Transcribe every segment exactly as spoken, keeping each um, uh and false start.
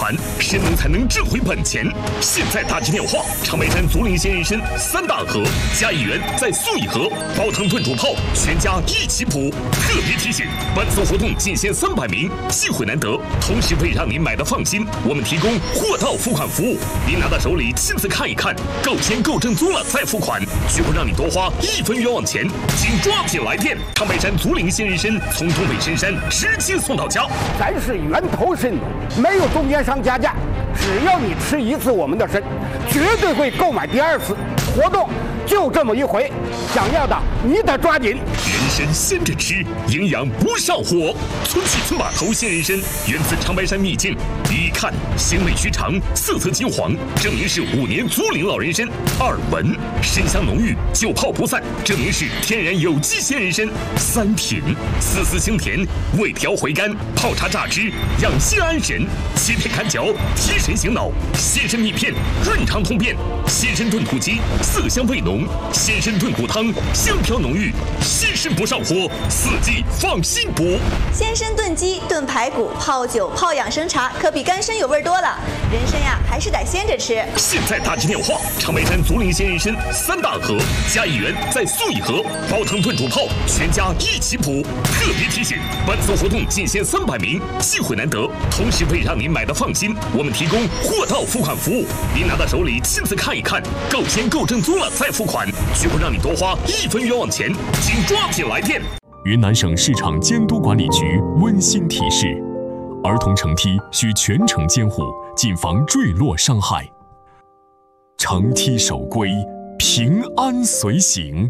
款，神农才能智慧本钱。现在打起电话，长白山竹林仙人参三大盒加一元再送一盒，煲汤炖煮泡，全家一起补。特别提醒，本次活动仅限三百名，机会难得，同时为让您买的放心，我们提供货到付款服务。您拿到手里亲自看一看，够签够正宗了再付款，绝不让你多花一分冤枉钱。请抓紧来电！长白山竹林仙人参从东北深山直接送到家。 咱是源头参农，没有中间商加价，只要你吃一次我们的参，绝对会购买第二次。活动就这么一回，想要的你得抓紧。 人参鲜着吃，营养不上火。村七村把头鲜人参源自长白山秘境，一看鲜味须长，色泽金黄，证明是五年竹林老人参。二闻参香浓郁，久泡不散，证明是天然有机鲜人参。三品丝丝清甜，味调回甘，泡茶榨汁，养心安神。七片看嚼，提神醒脑。鲜参蜜片润肠通便，鲜参炖土鸡色香味浓，鲜参炖骨汤香飘浓郁，鲜参不上火，四季放心补。 鲜参炖鸡、炖排骨、泡酒、泡养生茶，可比干参有味多了。人参呀，还是得鲜着吃。 现在打起电话，长白山竹林鲜人参三大盒加一元再送一盒，煲汤炖煮泡，全家一起补。特别提醒，本次活动仅限三百名，机会难得，同时为让您买的放心，我们提供货到付款服务。您拿到手里亲自看一看，够签够正宗了再付款，绝不让你多花一分冤枉钱。请抓紧来电！ 云南省市场监督管理局温馨提示：儿童乘梯需全程监护，谨防坠落伤害。乘梯守规，平安随行。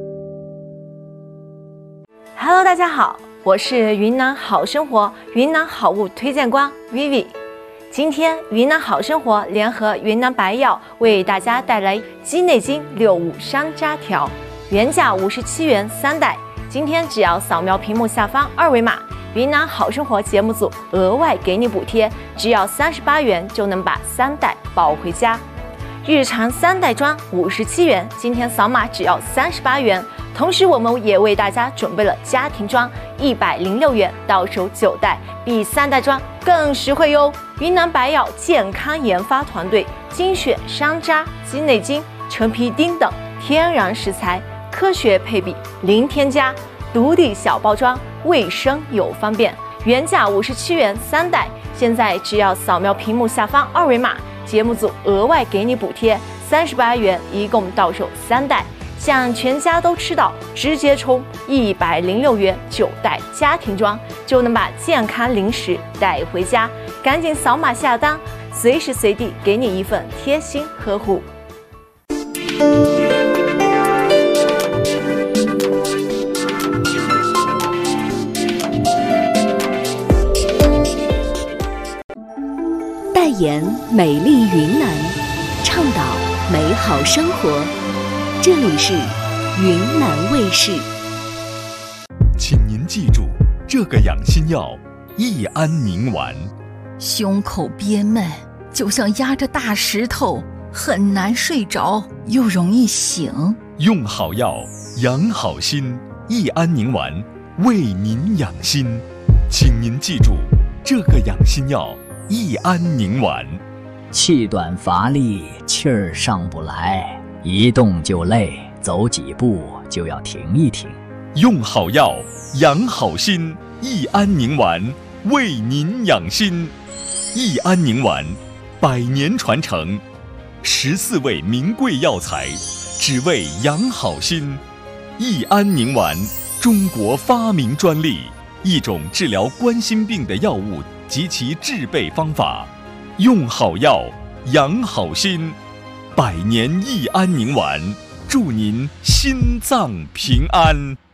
Hello， 大家好，我是云南好生活云南好物推荐官 Vivi。今天云南好生活联合云南白药为大家带来鸡内金六五山楂条，原价五十七元三袋，今天只要扫描屏幕下方二维码，云南好生活节目组额外给你补贴，只要三十八元就能把三袋抱回家。日常三袋装五十七元，今天扫码只要三十八元。同时，我们也为大家准备了家庭装一百零六元，到手九袋，比三袋装更实惠哟。云南白药健康研发团队精选山楂、鸡内金、陈皮丁等天然食材，科学配比，零添加，独立小包装，卫生又方便。原价五十七元三袋，现在只要扫描屏幕下方二维码，节目组额外给你补贴三十八元，一共到手三袋。想全家都吃到，直接充一百零六元九袋家庭装，就能把健康零食带回家。赶紧扫码下单，随时随地给你一份贴心呵护。 代言美丽云南，倡导美好生活。这里是云南卫视。 请您记住这个养心药益安宁丸。 胸口憋闷，就像压着大石头，很难睡着，又容易醒。 用好药，养好心。益安宁丸为您养心。请您记住这个养心药益安宁丸。 气短乏力，气儿上不来，一动就累，走几步就要停一停。 用好药，养好心。益安宁丸为您养心。益安宁丸，百年传承，十四味名贵药材，只为养好心。益安宁丸，中国发明专利，一种治疗冠心病的药物及其制备方法。用好药，养好心。百年益安宁丸，祝您心脏平安。